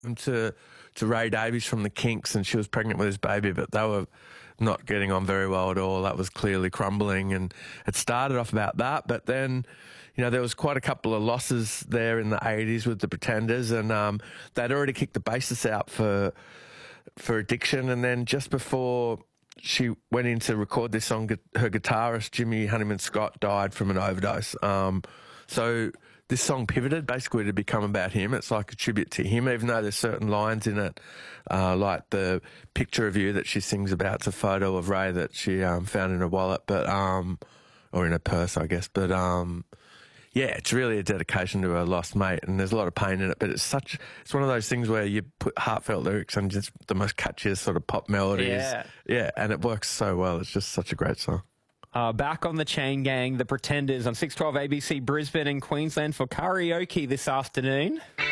to Ray Davies from the Kinks, and she was pregnant with his baby, but they were not getting on very well at all. That was clearly crumbling, and it started off about that, but then, you know, there was quite a couple of losses there in the 80s with the Pretenders, and they'd already kicked the bassist out for addiction, and then just before she went in to record this song, her guitarist, Jimmy Honeyman Scott, died from an overdose. So this song pivoted basically to become about him. It's like a tribute to him, even though there's certain lines in it, like the picture of you that she sings about. It's a photo of Ray that she found in her wallet, but or in her purse, I guess. But yeah, it's really a dedication to a lost mate, and there's a lot of pain in it. But it's one of those things where you put heartfelt lyrics and just the most catchiest sort of pop melodies. Yeah, and it works so well. It's just such a great song. Back on the Chain Gang, the Pretenders on 612 ABC Brisbane and Queensland for karaoke this afternoon.